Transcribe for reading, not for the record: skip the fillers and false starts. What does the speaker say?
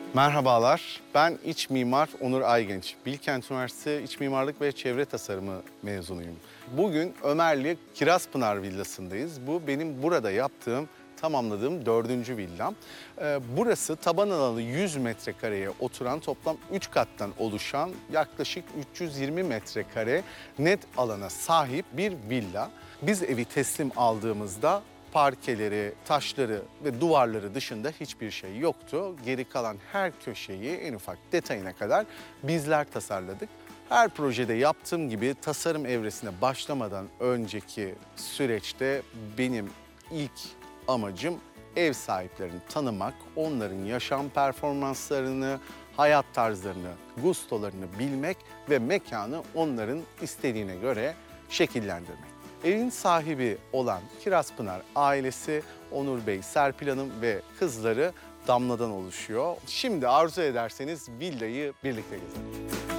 Merhabalar, ben iç mimar Onur Aygenç. Bilkent Üniversitesi İç Mimarlık ve Çevre Tasarımı mezunuyum. Bugün Ömerli Kirazpınar Villası'ndayız. Bu benim burada tamamladığım 4. villam. Burası taban alanı 100 metrekareye oturan toplam 3 kattan oluşan yaklaşık 320 metrekare net alana sahip bir villa. Biz evi teslim aldığımızda parkeleri, taşları ve duvarları dışında hiçbir şey yoktu. Geri kalan her köşeyi en ufak detayına kadar bizler tasarladık. Her projede yaptığım gibi tasarım evresine başlamadan önceki süreçte benim ilk amacım ev sahiplerini tanımak, onların yaşam performanslarını, hayat tarzlarını, gustolarını bilmek ve mekanı onların istediğine göre şekillendirmek. Evin sahibi olan Kirazpınar ailesi Onur Bey, Serpil Hanım ve kızları Damla'dan oluşuyor. Şimdi arzu ederseniz villayı birlikte gezelim.